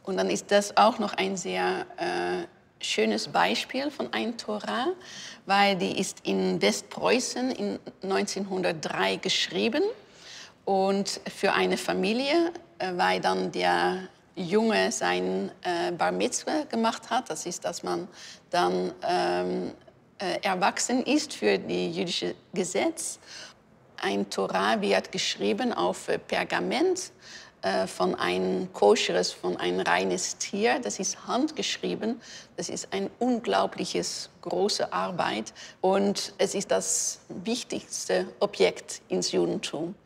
Und dann ist das auch noch ein sehr schönes Beispiel von einer Tora, weil die ist in Westpreußen in 1903 geschrieben und für eine Familie, weil dann der Junge sein Bar Mitzvah gemacht hat. Das ist, dass man dann erwachsen ist für die jüdische Gesetz. Ein Torah wird geschrieben auf Pergament von ein koscheres, von ein reines Tier. Das ist handgeschrieben. Das ist ein unglaubliches große Arbeit und es ist das wichtigste Objekt ins Judentum.